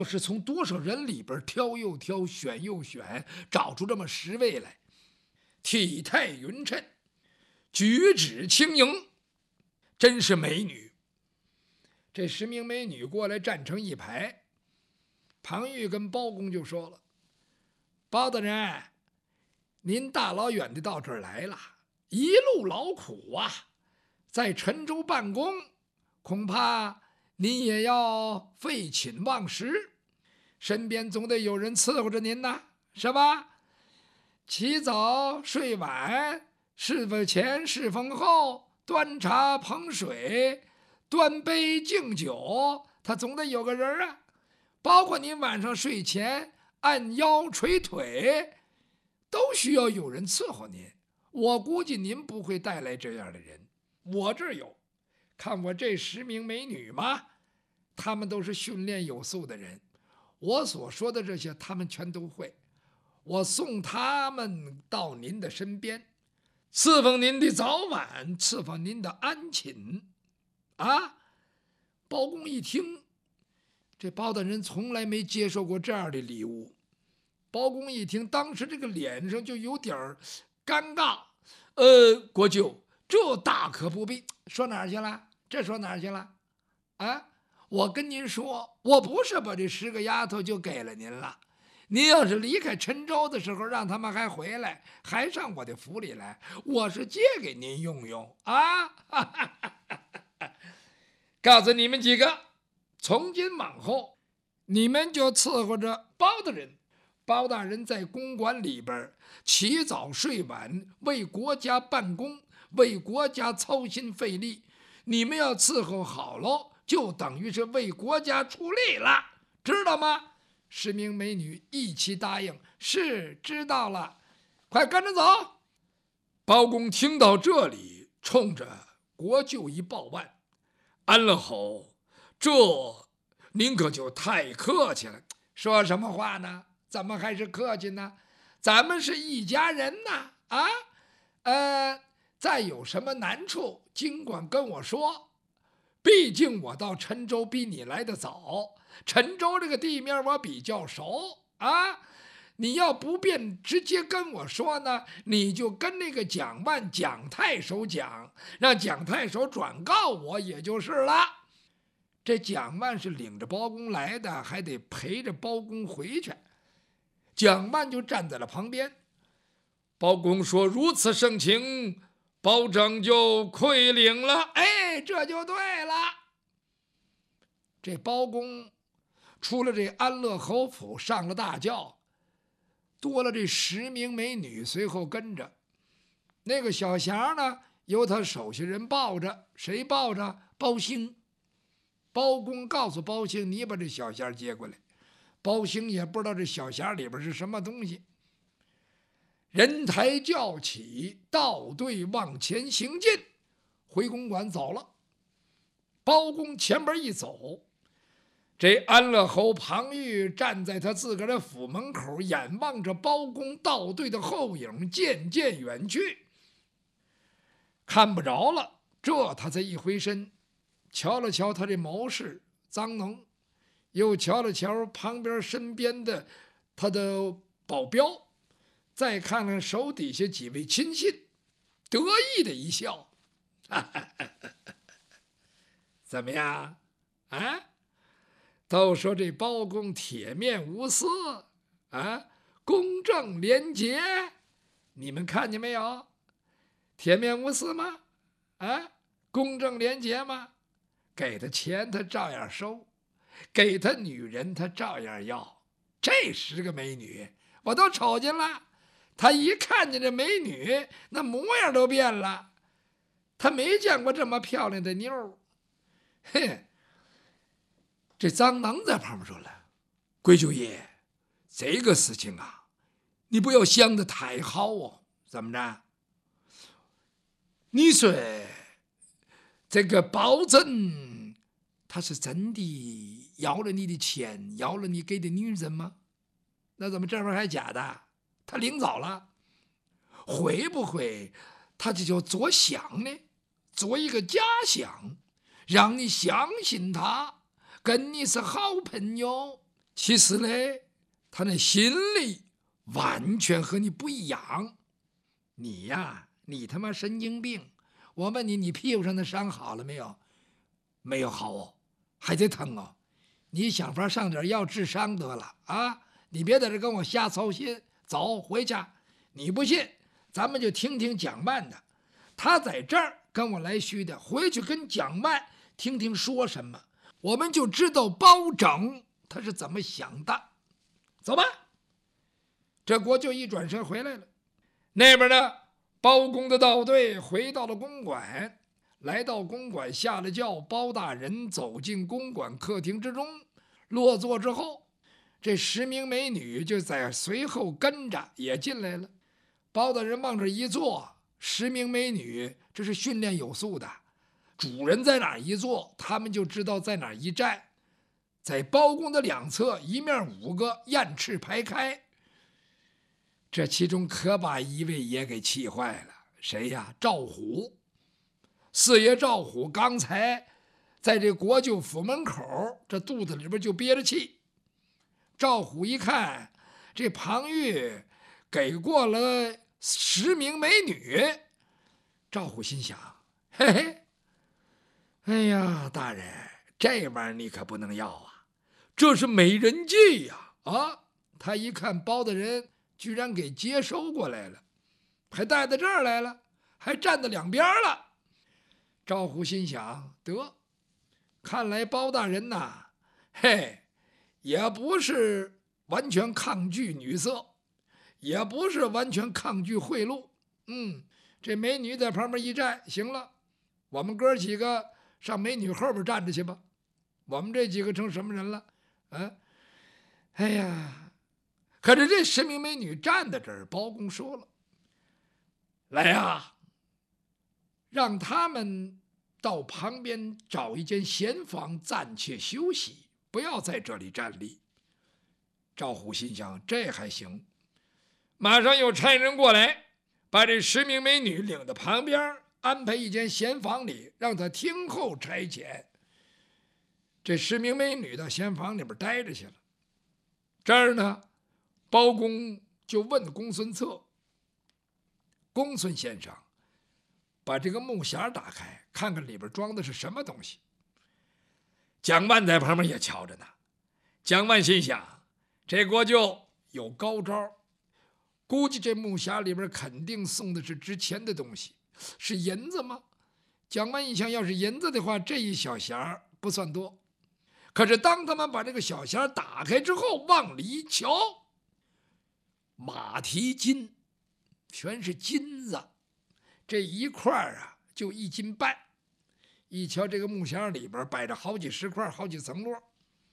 是从多少人里边挑又挑，选又选，找出这么10位来，体态匀称，举止轻盈，真是美女。这10名美女过来站成一排，庞玉跟包公就说了：“包大人，您大老远的到这儿来了，一路劳苦啊，在陈州办公，恐怕您也要废寝忘食，身边总得有人伺候着您呐，是吧？起早睡晚，侍奉前侍奉后，端茶捧水，端杯敬酒，他总得有个人啊。包括您晚上睡前按腰捶腿，都需要有人伺候您。我估计您不会带来这样的人，我这儿有。看我这10名美女嘛，她们都是训练有素的人，我所说的这些，她们全都会。我送她们到您的身边，侍奉您的早晚，伺候您的安寝。啊！包公一听，这包大人从来没接受过这样的礼物。包公一听，当时这个脸上就有点尴尬。国舅，这大可不必。说哪儿去了？这说哪儿去了？啊！我跟您说，我不是把这10个丫头就给了您了。您要是离开陈州的时候，让他们还回来，还上我的府里来，我是借给您用用啊！告诉你们几个，从今往后，你们就伺候着包大人。包大人在公馆里边起早睡晚，为国家办公，为国家操心费力。你们要伺候好喽，就等于是为国家出力了，知道吗？10名美女一起答应：“是，知道了，快跟着走。”包公听到这里，冲着国舅一抱腕：“安了侯，这您可就太客气了。说什么话呢？怎么还是客气呢？咱们是一家人呐！再有什么难处，尽管跟我说。毕竟我到陈州比你来得早，陈州这个地面我比较熟啊。你要不便直接跟我说呢，你就跟那个蒋万蒋太守讲，让蒋太守转告我也就是了。这蒋万是领着包公来的，还得陪着包公回去。蒋万就站在了旁边。包公说：“如此盛情，包拯就愧领了。”哎，这就对了。这包公出了这安乐侯府，上了大轿，多了这10名美女随后跟着。那个小匣呢，由他手下人抱着，谁抱着？包兴。包公告诉包兴：“你把这小匣接过来。”包兴也不知道这小匣里边是什么东西。人抬轿起，倒队往前行进，回公馆走了。包公前边一走，这安乐侯庞玉站在他自个儿的府门口，眼望着包公倒队的后影渐渐远去，看不着了。这他才一回身，瞧了瞧他这谋士臧农，又瞧了瞧旁边身边的他的保镖，再看看手底下几位亲信，得意的一笑：“怎么样啊？都说这包公铁面无私啊，公正廉洁，你们看见没有？铁面无私吗？啊，公正廉洁吗？给他钱他照样收，给他女人他照样要。这10个美女我都瞅见了，他一看见这美女，那模样都变了。他没见过这么漂亮的妞。嘿，这臧能在旁边说了：“贵舅爷，这个事情啊，你不要想得太好哦。怎么着？你说这个包拯他是真的要了你的钱，要了你给的女人吗？那怎么这边还假的？他领走了，会不会他这叫做想呢？做一个假想，让你相信他跟你是好朋友， 其实嘞，他那心里完全和你不一样。你呀，你他妈神经病！我问你，你屁股上的伤好了没有？没有好哦，还得疼哦。你想法上点药治伤得了啊！你别在这跟我瞎操心。走，回去。你不信，咱们就听听蒋万的。他在这儿跟我来虚的，回去跟蒋万听听说什么，我们就知道包拯他是怎么想的。走吧。这国舅一转身回来了。那边呢，包公的道队回到了公馆，来到公馆下了轿，包大人走进公馆客厅之中，落座之后，这10名美女就在随后跟着也进来了。包大人往这一坐，10名美女这是训练有素的，主人在哪儿一坐，他们就知道在哪儿一站。在包公的两侧，一面5个，雁翅排开。这其中可把一位也给气坏了，谁呀？赵虎。4爷赵虎刚才在这国舅府门口，这肚子里边就憋着气。赵虎一看，这庞玉给过了10名美女，赵虎心想：嘿嘿，哎呀，大人，这玩意儿你可不能要啊，这是美人计呀！啊，他一看包大人居然给接收过来了，还带到这儿来了，还站到两边了。赵虎心想：得，看来包大人呐，嘿，也不是完全抗拒女色，也不是完全抗拒贿赂。这美女在旁边一站，行了，我们哥几个上美女后边站着去吧。我们这几个成什么人了？哎呀，可是这10名美女站在这儿，包公说了：“来呀，让他们到旁边找一间闲房暂且休息，不要在这里站立。”赵虎心想：这还行，马上又差人过来，把这10名美女领到旁边，安排一间闲房里，让他听候差遣。这10名美女到闲房里边待着去了。这儿呢，包公就问公孙策：“公孙先生，把这个木匣打开，看看里边装的是什么东西。”蒋万在旁边也瞧着呢。蒋万心想：这国舅有高招，估计这木匣里边肯定送的是值钱的东西。是银子吗？蒋万一想，要是银子的话，这一小匣不算多。可是当他们把这个小匣打开之后，往里一瞧，马蹄金，全是金子，这一块啊就1斤半。一瞧这个木匣里边摆着好几十块，好几层摞。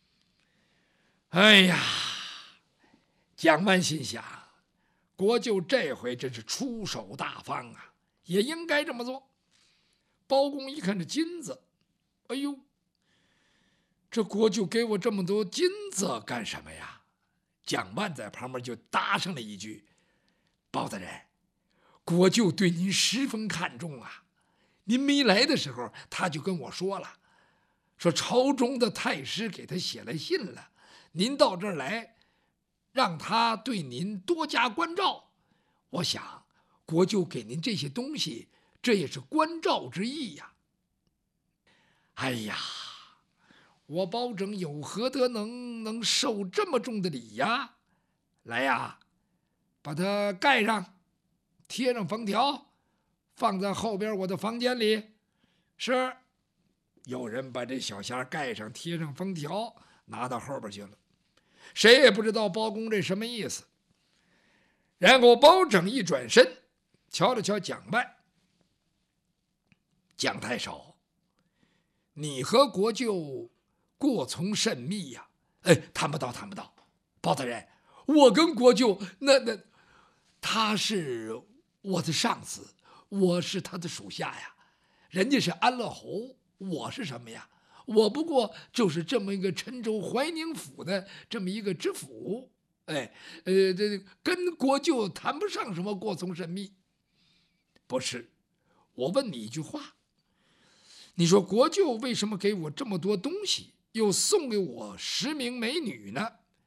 哎呀，蒋万心想，国舅这回真是出手大方啊，也应该这么做。包公一看这金子，哎呦，这国舅给我这么多金子干什么呀？蒋万在旁边就搭上了一句：“包大人，国舅对您十分看重啊。您没来的时候，他就跟我说了，说朝中的太师给他写了信了，您到这儿来，让他对您多加关照。我想国舅给您这些东西，这也是关照之意呀。哎呀，我包拯有何德能受这么重的礼呀？来呀，把它盖上，贴上封条，放在后边我的房间里。”是，有人把这小匣盖上，贴上封条，拿到后边去了。谁也不知道包公这什么意思。然后包拯一转身，瞧了瞧蒋万：“蒋太守，你和国舅过从甚密呀？”“谈不到，谈不到。包大人，我跟国舅那他是我的上司，我是他的属下呀。人家是安乐侯，我是什么呀？我不过就是这么一个郴州怀宁府的这么一个知府。这跟国舅谈不上什么过从甚密。不是，我问你一句话，你说国舅为什么给我这么多东西，又送给我10名美女呢？”